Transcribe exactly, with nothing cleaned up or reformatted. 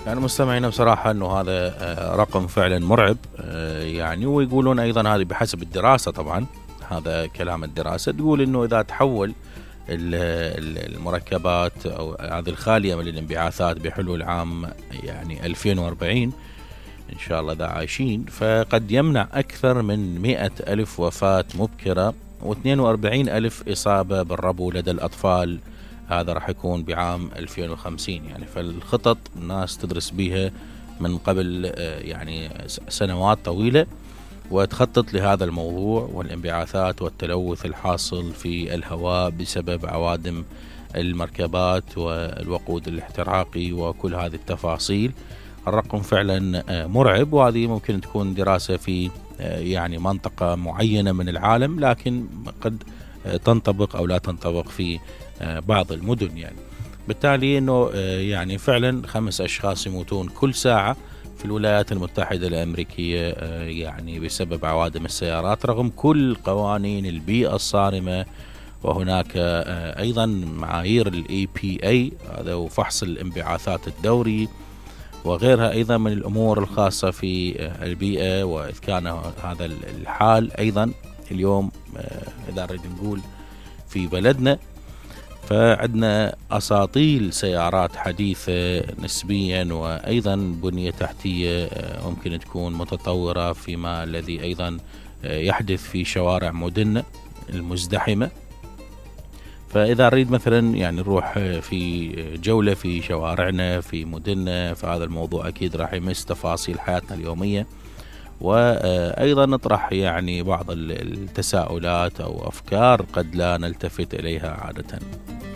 يعني مستمعينا بصراحة أنه هذا رقم فعلا مرعب، يعني ويقولون أيضا هذه بحسب الدراسة، طبعا هذا كلام الدراسة تقول أنه إذا تحول المركبات أو هذه الخالية من الانبعاثات بحلول عام يعني ألفين وأربعين إن شاء الله إذا عايشين، فقد يمنع أكثر من مئة ألف وفاة مبكرة واثنين وأربعين ألف إصابة بالربو لدى الأطفال. هذا راح يكون بعام ألفين وخمسين يعني. فالخطط الناس تدرس بها من قبل يعني سنوات طويلة وتخطط لهذا الموضوع والانبعاثات والتلوث الحاصل في الهواء بسبب عوادم المركبات والوقود الاحتراقي وكل هذه التفاصيل. الرقم فعلا مرعب، وهذه ممكن تكون دراسة في يعني منطقة معينة من العالم، لكن قد تنطبق أو لا تنطبق في بعض المدن يعني. بالتالي أنه يعني فعلا خمس أشخاص يموتون كل ساعة في الولايات المتحدة الأمريكية يعني بسبب عوادم السيارات رغم كل قوانين البيئة الصارمة. وهناك أيضا معايير ال إي بي إيه، هذا وفحص الانبعاثات الدوري وغيرها أيضا من الأمور الخاصة في البيئة. وإذ كان هذا الحال أيضا اليوم إذا نريد نقول في بلدنا، فعندنا أساطيل سيارات حديثة نسبيا وأيضا بنية تحتية ممكن تكون متطورة فيما الذي أيضا يحدث في شوارع مدننا المزدحمة. فإذا نريد مثلا يعني نروح في جولة في شوارعنا في مدننا، فهذا الموضوع أكيد راح يمس تفاصيل حياتنا اليومية، وأيضا نطرح يعني بعض التساؤلات أو أفكار قد لا نلتفت إليها عادة.